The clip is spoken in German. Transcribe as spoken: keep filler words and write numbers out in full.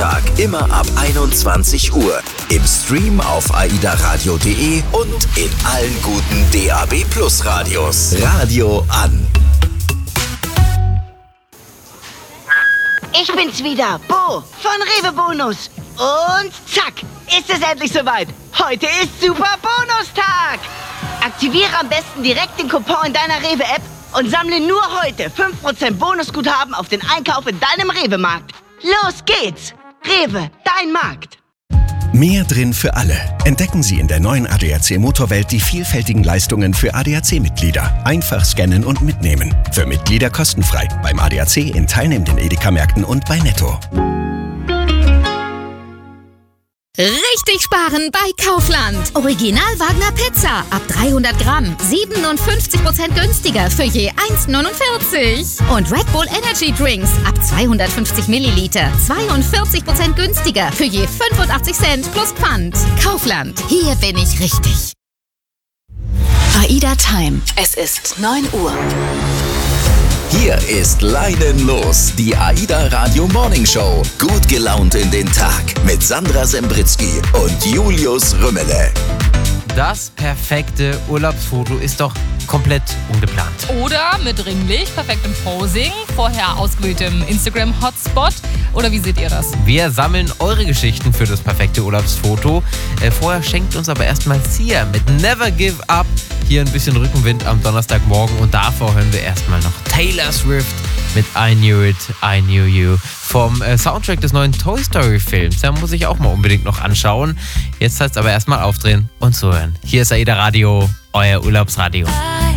Sonntag immer ab einundzwanzig Uhr. Im Stream auf aidaradio punkt de und in allen guten D A B Plus Radios. Radio an. Ich bin's wieder, Bo von Rewe Bonus. Und zack, ist es endlich soweit. Heute ist Super Bonustag. Aktiviere am besten direkt den Coupon in deiner Rewe-App und sammle nur heute fünf Prozent Bonusguthaben auf den Einkauf in deinem Rewe-Markt. Los geht's! Rewe, dein Markt. Mehr drin für alle. Entdecken Sie in der neuen A D A C Motorwelt die vielfältigen Leistungen für A D A C-Mitglieder. Einfach scannen und mitnehmen. Für Mitglieder kostenfrei. Beim A D A C in teilnehmenden Edeka-Märkten und bei Netto. Richtig sparen bei Kaufland. Original Wagner Pizza ab dreihundert Gramm. siebenundfünfzig Prozent günstiger für je eins neunundvierzig. Und Red Bull Energy Drinks ab zweihundertfünfzig Milliliter. zweiundvierzig Prozent günstiger für je fünfundachtzig Cent plus Pfand. Kaufland. Hier bin ich richtig. AIDA Time. Es ist neun Uhr. Hier ist Leinen los, die AIDA Radio Morning Show. Gut gelaunt in den Tag mit Sandra Sembritzky und Julius Rümmele. Das perfekte Urlaubsfoto ist doch komplett ungeplant. Oder mit ringlich, perfektem Posing, vorher ausgewähltem Instagram-Hotspot. Oder wie seht ihr das? Wir sammeln eure Geschichten für das perfekte Urlaubsfoto. Äh, vorher schenkt uns aber erstmal Sia mit Never Give Up hier ein bisschen Rückenwind am Donnerstagmorgen. Und davor hören wir erstmal noch Taylor Swift mit I Knew It, I Knew You vom äh, Soundtrack des neuen Toy Story Films. Da muss ich auch mal unbedingt noch anschauen. Jetzt heißt es aber erstmal aufdrehen und zuhören. Hier ist AIDA Radio, euer Urlaubsradio. I